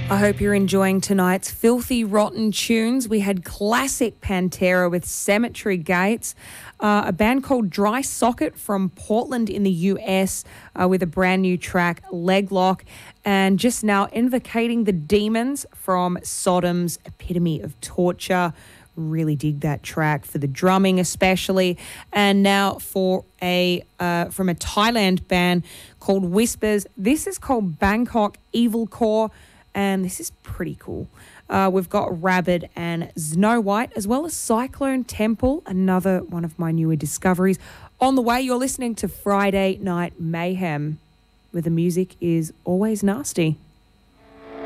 I hope you're enjoying tonight's Filthy Rotten Tunes. We had classic Pantera with Cemetery Gates, a band called Dry Socket from Portland in the US with a brand new track, Leg Lock, and just now Invocating the Demons from Sodom's Epitome of Torture. Really dig that track for the drumming especially. And now for a from a Thailand band called Whispers. This is called Bangkok Evil Core, and this is pretty cool. We've got Rabid and Snow White, as well as Cyclone Temple, another one of my newer discoveries. On the way, you're listening to Friday Night Mayhem, where the music is always nasty.